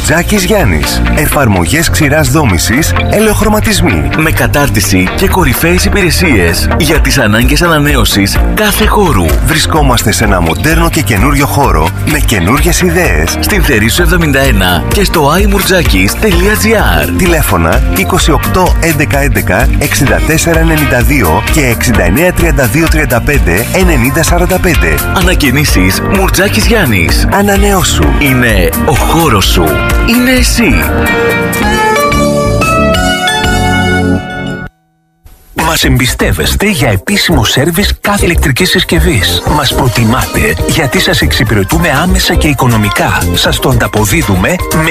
Μουρτζάκης Γιάννης. Εφαρμογές ξηράς δόμησης, ελαιοχρωματισμοί. Με κατάρτιση και κορυφαίες υπηρεσίες για τις ανάγκες ανανέωσης κάθε χώρου. Βρισκόμαστε σε ένα μοντέρνο και καινούριο χώρο με καινούριες ιδέες. Στην Θερήσου 71 και στο imurdzakis.gr. Τηλέφωνα 28 11 11 64 92 και 69 32 35 90 45. Ανακαινήσεις Μουρτζάκης Γιάννης. Ανανεώσου. Είναι ο χώρος σου. Είναι εσύ. Μας εμπιστεύεστε για επίσημο σέρβις κάθε ηλεκτρικής συσκευής. Μας προτιμάτε γιατί σας εξυπηρετούμε άμεσα και οικονομικά. Σας το ανταποδίδουμε με